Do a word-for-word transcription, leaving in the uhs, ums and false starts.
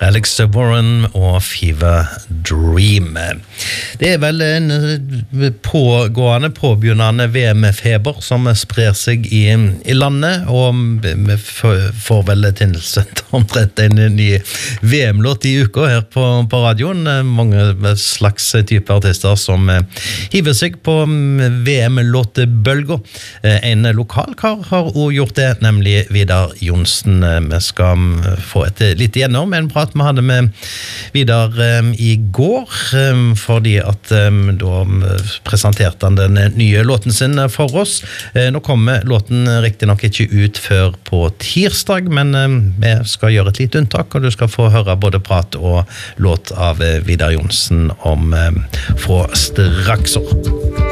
Alex Warren og Fever Dream. Det er vel en pågående, påbegynnende V M-feber som sprer seg i, i landet, og vi får vel tilsendt omtrent en ny V M-låt i uka her på, på radioen. Mange slags typer artister som hiver seg på V M-låtebølger. En lokalkar har også gjort det, nemlig Vidar Jonsen. Vi skal få et litt gjennom en prat vi hadde med Vidar um, i går, um, fordi at um, da presenterte han den nye låten sin for oss. Uh, nå kommer låten riktig nok ikke ut før på tirsdag, men um, vi skal gjøre et lite unntak, og du skal få høre både prat og låt av uh, Vidar Jonsen om um, fra Straxor.